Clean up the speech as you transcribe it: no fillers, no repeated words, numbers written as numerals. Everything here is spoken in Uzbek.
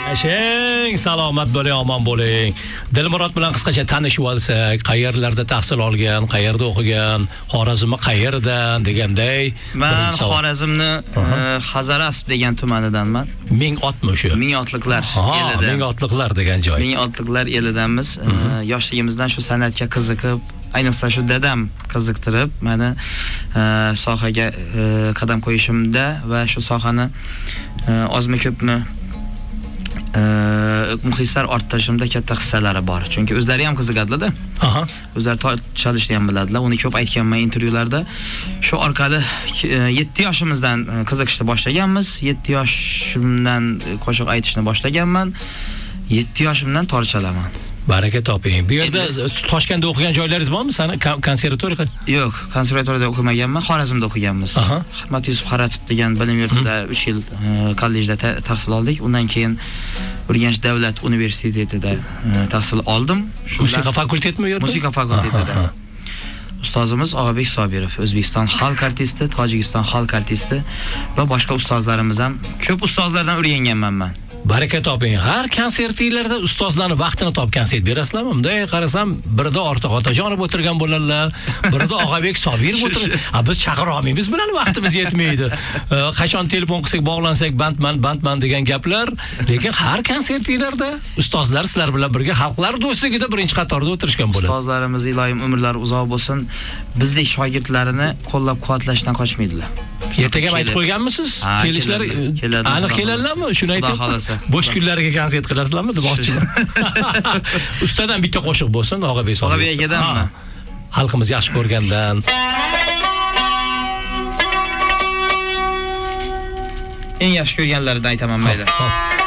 Yashang, salomat bo'ling, omon bo'ling. Dilmurod bilan qisqacha tanishib olsak, qayerlarda tahsil olgan, qayerda o'qigan, Xorazmni qayerdan deganday. Men Xorazmni Xazaras degan tumanidanman. Ming otmi o'sha? Ming otliqlar elidan. Ming otliqlar degan joy. Ming otliqlar elidanmiz. Yoshligimizdan shu san'atga qiziqib, ayniqsa shu dadam qiziqtirib, meni sohaga qadam qo'yishimda va shu sohani ozmi ko'pmi muxlislar orttirishimda katta hissalari bor. Chunki o'zlari ham qiziqadilar-da. O'zlari chalishni ham biladilar. Uni ko'p aytganman intervyularda. Shu orqali 7 yoshimizdan qiziqishni boshlaganmiz. 7 yoshimdan qo'shiq aytishni boshlaganman. 7 yoshimdan tor chalaman. Baraka toping. Bu yerda Toshkentda o'qigan joylaringiz bormi? Sani konservatoriya? Yo'q, konservatoriyada o'qimaganman, Xorazmda o'qiganmiz. Hikmat Yusuf Xaratov degan bilim yurtida 3 yil kollejda tahsil oldik. Undan keyin Urganch davlat universitetida tahsil oldim. Musiqa fakultetimi yo'qmi? Musiqa fakultetida. Ustozimiz Og'abek Sobirov, O'zbekiston xalq artisti, Tojikiston xalq artisti va boshqa ustozlarimiz ham ko'p ustozlardan o'rganganman men. Baraka toping. Har konsertinglarda ustozlarning vaqtini topgansiz berasizlarmi? Bunday qarasam, birida Ortiq Otajonov o'tirgan bo'ladilar, birida Og'abek Sobirov o'tiradi. Biz chaqira olmaymiz, bilan vaqtimiz yetmaydi. Qachon telefon qilsak, bog'lansak, bandman degan gaplar, lekin har konsertinglarda ustozlar sizlar bilan birga xalqlar do'stligida birinchi qatorda o'tirishgan bo'ladi. Ustozlarimiz iloyim umrlari uzoq bo'lsin, bizdek shogirdlarini qo'llab-quvvatlashdan qochmaydilar. Ertaga aytib qo'yganmisiz? Kelishlar aniq keladilarmi? Shuni aytib. Bo'sh kunlariga konsert qilasizlarmi demoqchiman. Ustadan bitta qo'shiq bo'lsin, Og'abek Sobirov. Og'abek akadanmi? Xalqimiz yaxshi ko'rgandan. Eng yaxshi ko'rganlaridan aytaman mayli.